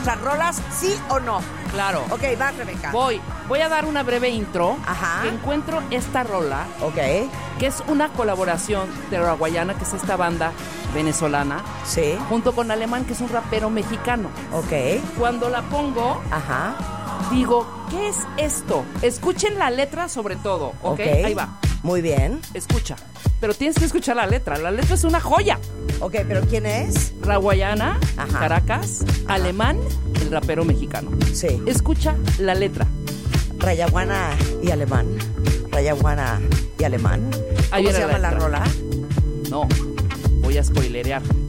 nuestras rolas, sí o no? Claro. Ok, va, Rebeca. Voy a dar una breve intro. Ajá. Que encuentro esta rola, Ok. que es una colaboración de Raguayana, que es esta banda venezolana, Sí. junto con Alemán, que es un rapero mexicano. Ok. Cuando la pongo, Ajá. digo, ¿qué es esto? Escuchen la letra sobre todo, ¿ok? Ahí va. Muy bien. Escucha. Pero tienes que escuchar la letra. La letra es una joya. Ok, ¿pero quién es? Raguayana, Ajá. Caracas, Alemán, el rapero mexicano. Sí. Escucha la letra. Rayaguana y Alemán. Rayaguana y Alemán. Ahí ¿Cómo se viene llama la letra. rola? No, voy a spoilerear.